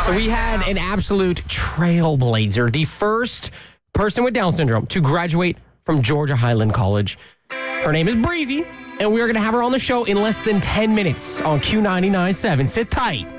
So we had an absolute trailblazer, the first person with Down syndrome to graduate from Georgia Highland College. Her name is Breezy, and we are going to have her on the show in less than 10 minutes on Q99.7. Sit tight.